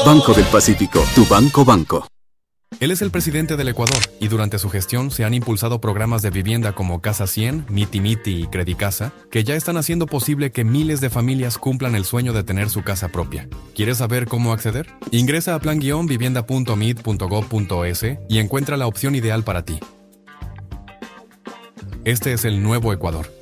Banco del Pacífico, tu banco. Él es el presidente del Ecuador y durante su gestión se han impulsado programas de vivienda como Casa 100, Miti Miti y Credicasa, que ya están haciendo posible que miles de familias cumplan el sueño de tener su casa propia. ¿Quieres saber cómo acceder? Ingresa a plan-vivienda.mid.gov.es y encuentra la opción ideal para ti. Este es el nuevo Ecuador.